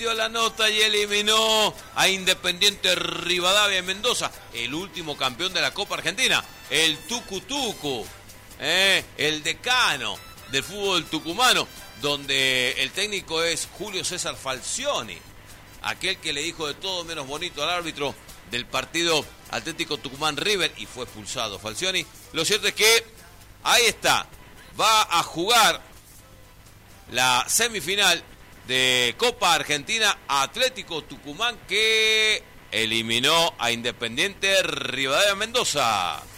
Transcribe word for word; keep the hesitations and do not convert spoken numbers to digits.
dio la nota y eliminó a Independiente Rivadavia de Mendoza, el último campeón de la Copa Argentina, el Tucutucu, eh, el decano del fútbol tucumano, donde el técnico es Julio César Falcioni, aquel que le dijo de todo menos bonito al árbitro del partido Atlético Tucumán River y fue expulsado Falcioni. Lo cierto es que ahí está, va a jugar la semifinal de Copa Argentina Atlético Tucumán, que eliminó a Independiente Rivadavia Mendoza.